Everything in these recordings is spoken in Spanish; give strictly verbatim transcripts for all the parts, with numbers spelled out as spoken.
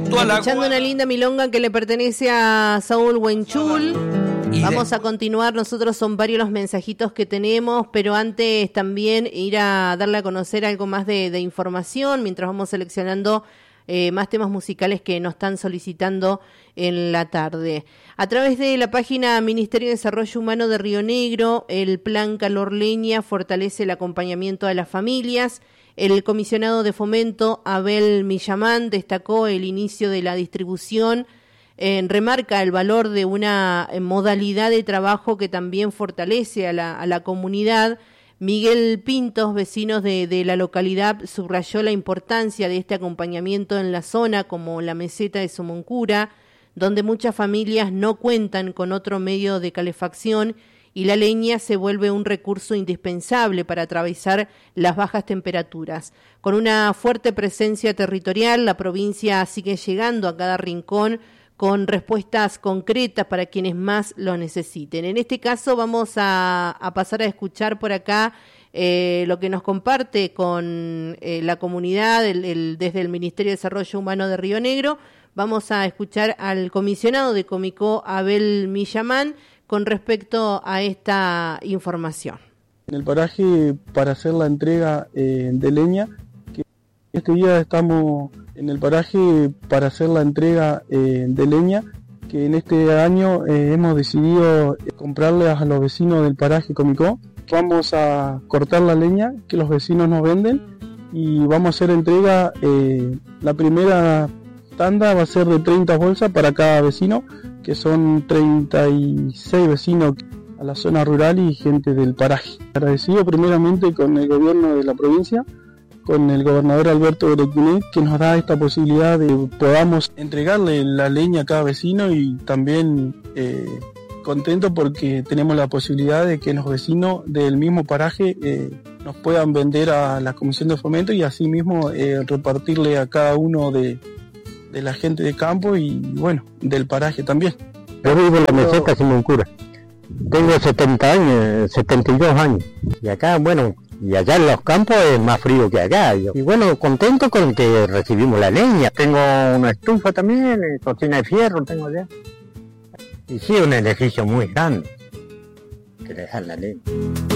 Escuchando una linda milonga que le pertenece a Saúl Huenchul. Vamos a continuar, nosotros son varios los mensajitos que tenemos, pero antes también ir a darle a conocer algo más de, de información, mientras vamos seleccionando eh, más temas musicales que nos están solicitando en la tarde. A través de la página Ministerio de Desarrollo Humano de Río Negro, el Plan Calor Leña fortalece el acompañamiento a las familias. El comisionado de fomento, Abel Millamán, destacó el inicio de la distribución, eh, remarca el valor de una modalidad de trabajo que también fortalece a la, a la comunidad. Miguel Pintos, vecinos de, de la localidad, subrayó la importancia de este acompañamiento en la zona como la meseta de Somoncura, donde muchas familias no cuentan con otro medio de calefacción y la leña se vuelve un recurso indispensable para atravesar las bajas temperaturas. Con una fuerte presencia territorial, la provincia sigue llegando a cada rincón con respuestas concretas para quienes más lo necesiten. En este caso vamos a, a pasar a escuchar por acá eh, lo que nos comparte con eh, la comunidad el, el, desde el Ministerio de Desarrollo Humano de Río Negro. Vamos a escuchar al comisionado de Comicó, Abel Millamán, con respecto a esta información. En el paraje para hacer la entrega eh, de leña, que este día estamos en el paraje para hacer la entrega eh, de leña, que en este año eh, hemos decidido comprarle a los vecinos del paraje Comicó. Vamos a cortar la leña que los vecinos nos venden y vamos a hacer entrega, eh, la primera tanda va a ser de treinta bolsas para cada vecino, que son treinta y seis vecinos a la zona rural y gente del paraje. Agradecido primeramente con el gobierno de la provincia, con el gobernador Alberto Berequinet, que nos da esta posibilidad de podamos entregarle la leña a cada vecino, y también eh, contento porque tenemos la posibilidad de que los vecinos del mismo paraje eh, nos puedan vender a la Comisión de Fomento y así mismo eh, repartirle a cada uno de de la gente de campo y bueno, del paraje también. Yo vivo en la meseta Somoncura. Tengo setenta años, setenta y dos años. Y acá, bueno, y allá en los campos es más frío que acá. Y bueno, contento con que recibimos la leña. Tengo una estufa también, cocina de fierro tengo allá. Y sí, un edificio muy grande que le dan la leña.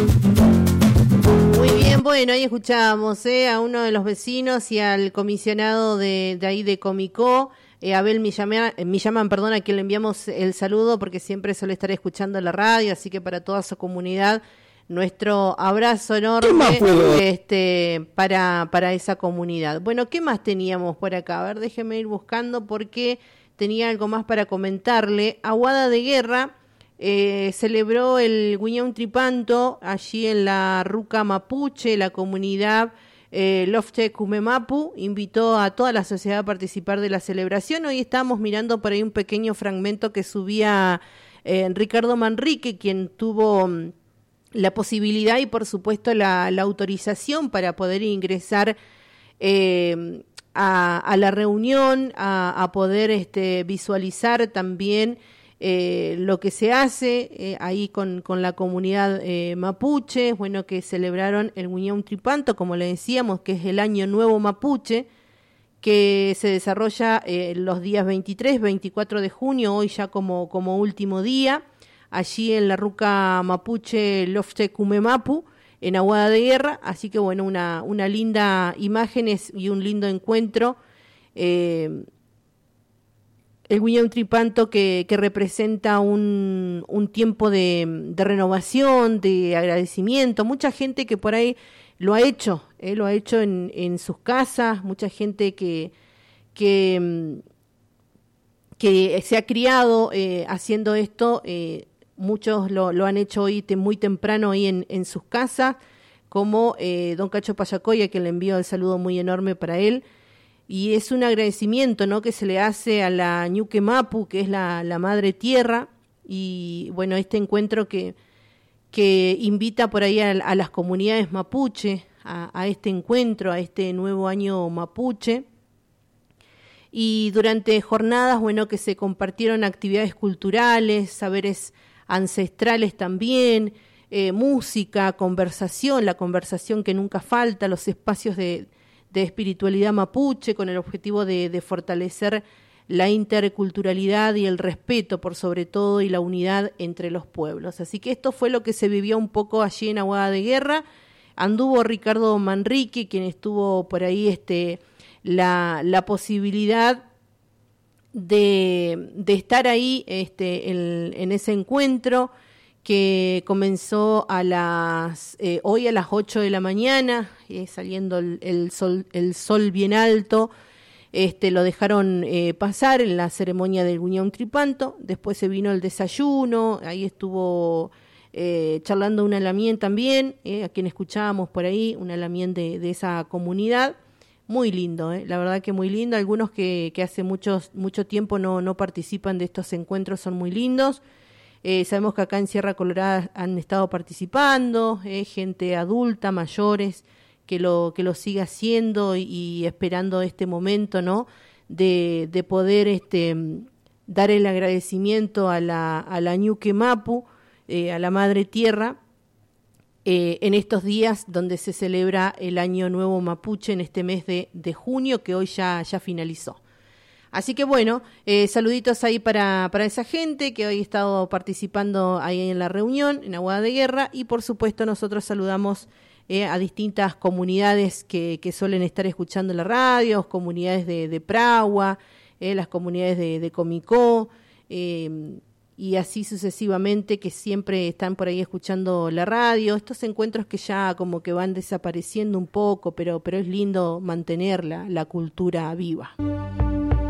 Muy bien, bueno, ahí escuchábamos eh, a uno de los vecinos y al comisionado de, de ahí de Comicó, eh, Abel Millamán, eh, Millamán, perdón, a quien le enviamos el saludo porque siempre suele estar escuchando la radio, así que para toda su comunidad, nuestro abrazo enorme este, para, para esa comunidad. Bueno, ¿qué más teníamos por acá? A ver, déjeme ir buscando porque tenía algo más para comentarle. Aguada de Guerra Eh, celebró el Guiñón Tripanto allí en la Ruca Mapuche, la comunidad eh, Lofte Cumemapu, invitó a toda la sociedad a participar de la celebración. Hoy estábamos mirando por ahí un pequeño fragmento que subía eh, Ricardo Manrique, quien tuvo um, la posibilidad y por supuesto la, la autorización para poder ingresar eh, a, a la reunión, a, a poder este, visualizar también Eh, lo que se hace eh, ahí con, con la comunidad eh, mapuche, bueno, que celebraron el Guiñón Tripanto, como le decíamos, que es el Año Nuevo Mapuche, que se desarrolla eh, los días veintitrés, veinticuatro de junio, hoy ya como, como último día, allí en la Ruca Mapuche Lofte Cumemapu, en Aguada de Guerra, así que bueno, una, una linda imágenes y un lindo encuentro, eh, el Guiñón Tripanto que, que representa un, un tiempo de, de renovación, de agradecimiento, mucha gente que por ahí lo ha hecho, eh, lo ha hecho en, en sus casas, mucha gente que, que, que se ha criado eh, haciendo esto, eh, muchos lo, lo han hecho hoy te, muy temprano ahí en, en sus casas, como eh, don Cacho Payacoy, a quien le envío el saludo muy enorme para él. Y es un agradecimiento, ¿no?, que se le hace a la Ñuque Mapu, que es la, la madre tierra, y bueno, este encuentro que, que invita por ahí a, a las comunidades mapuche, a, a este encuentro, a este nuevo año mapuche. Y durante jornadas, bueno, que se compartieron actividades culturales, saberes ancestrales también, eh, música, conversación, la conversación que nunca falta, los espacios de de espiritualidad mapuche con el objetivo de, de fortalecer la interculturalidad y el respeto por sobre todo y la unidad entre los pueblos. Así que esto fue lo que se vivió un poco allí en Aguada de Guerra. Anduvo Ricardo Manrique, quien estuvo por ahí este, la, la posibilidad de, de estar ahí este, en, en ese encuentro que comenzó a las eh, hoy a las ocho de la mañana, eh, saliendo el, el, sol, el sol bien alto. Este, lo dejaron eh, pasar en la ceremonia del Guñón Tripanto, después se vino el desayuno, ahí estuvo eh, charlando un alamien también, eh, a quien escuchábamos por ahí, un alamien de, de esa comunidad, muy lindo, eh, la verdad que muy lindo, algunos que, que hace muchos, mucho tiempo no, no participan de estos encuentros son muy lindos, eh, sabemos que acá en Sierra Colorada han estado participando, eh, gente adulta, mayores, que lo que lo siga haciendo y, y esperando este momento, ¿no? De, de poder este dar el agradecimiento a la a la Ñuque Mapu, eh, a la Madre Tierra, eh, en estos días donde se celebra el Año Nuevo Mapuche en este mes de, de junio que hoy ya ya finalizó. Así que bueno, eh, saluditos ahí para para esa gente que hoy ha estado participando ahí en la reunión en Aguada de Guerra y por supuesto nosotros saludamos Eh, a distintas comunidades que, que suelen estar escuchando la radio, comunidades de, de Pragua, eh, las comunidades de, de Comicó, eh, y así sucesivamente, que siempre están por ahí escuchando la radio. Estos encuentros que ya como que van desapareciendo un poco, pero, pero es lindo mantener la, la cultura viva.